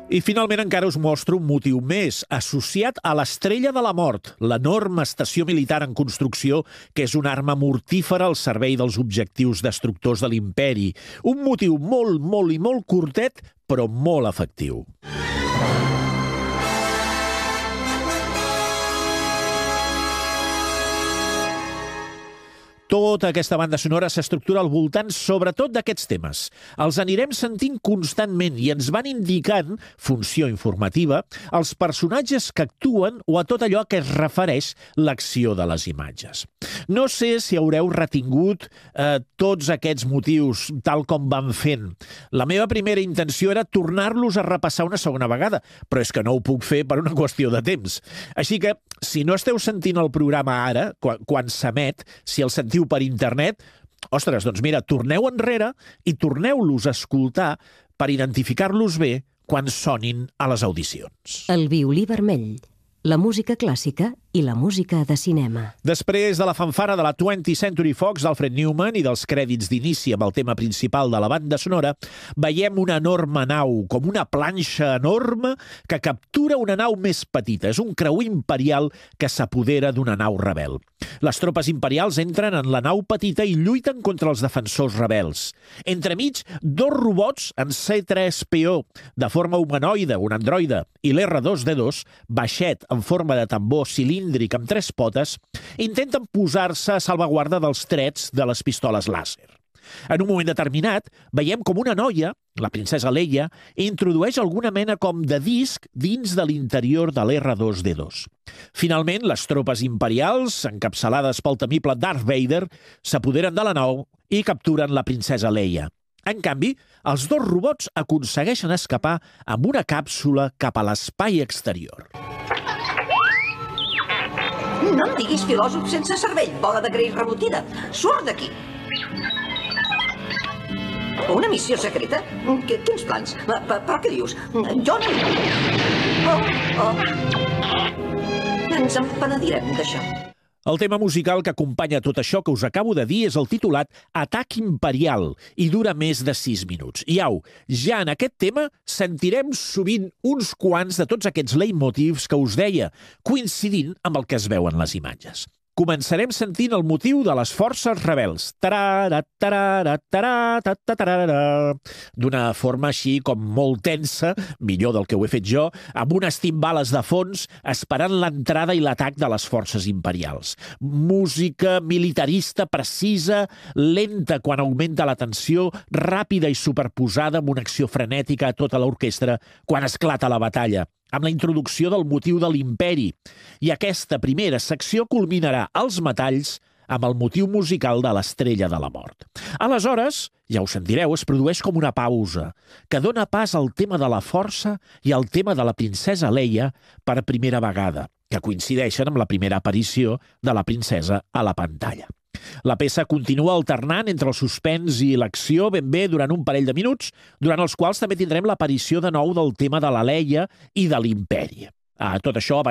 I finalment encara us mostro un motiu més, associat a l'Estrella de la Mort, l'enorme estació militar en construcció que és una arma mortífera al servei dels objectius destructors de l'imperi. Un motiu molt curtet, però molt efectiu. Tota aquesta banda sonora s'estructura al voltant sobretot d'aquests temes. Els anirem sentint constantment i ens van indicant, funció informativa, els personatges que actuen o a tot allò que es refereix l'acció de les imatges. No sé si haureu retingut tots aquests motius tal com van fent. La meva primera intenció era tornar-los a repassar una segona vegada, però és que no ho puc fer per una qüestió de temps. Així que, si no esteu sentint el programa ara, quan s'emet, si el sentiu per internet, ostres, doncs mira, torneu enrere i torneu-los a escoltar per identificar-los bé quan sonin a les audicions. El violí vermell, la música clàssica i la música de cinema. Després de la fanfara de la 20th Century Fox d'Alfred Newman i dels crèdits d'inici amb el tema principal de la banda sonora, veiem una enorme nau, com una planxa enorme que captura una nau més petita. És un creuer imperial que s'apodera d'una nau rebel. Les tropes imperials entren en la nau petita i lluiten contra els defensors rebels. Entremig, dos robots en C-3PO, de forma humanoide, un androide, i l'R2-D2, baixet en forma de tambor cilíndric amb 3 potes, intenten posar-se a salvaguarda dels trets de les pistoles làser. En un moment determinat, veiem com una noia, la princesa Leia, introdueix alguna mena com de disc dins de l'interior de l'R2-D2. Finalment, les tropes imperials, encapçalades pel temible Darth Vader, s'apoderen de la nau i capturen la princesa Leia. En canvi, els dos robots aconsegueixen escapar amb una càpsula cap a l'espai exterior. No em diguis filòsof sense cervell, bola de greix rebotida. Surt d'aquí. Una missió secreta? Quins plans? Però què dius? Jo no... Ens en penedirem d'això. El tema musical que acompanya tot això que us acabo de dir és el titulat Atac Imperial i dura més de 6 minuts. I au, ja en aquest tema sentirem sovint uns quants de tots aquests leitmotivs que us deia, coincidint amb el que es veuen les imatges. Començarem sentint el motiu de les forces rebels. D'una forma així com molt tensa, millor del que ho he fet jo, amb unes timbales de fons esperant l'entrada i l'atac de les forces imperials. Música militarista precisa, lenta quan augmenta la tensió, ràpida i superposada amb una acció frenètica a tota l'orquestra quan esclata la batalla, amb la introducció del motiu de l'imperi. I aquesta primera secció culminarà als metalls amb el motiu musical de l'Estrella de la Mort. Aleshores, ja ho sentireu, es produeix com una pausa, que dona pas al tema de la força i al tema de la princesa Leia per primera vegada, que coincideixen amb la primera aparició de la princesa a la pantalla. La peça continua alternant entre el suspens i l'acció ben bé durant un parell de minuts, durant els quals també tindrem l'aparició de nou del tema de la Leia i de l'imperi. Tot això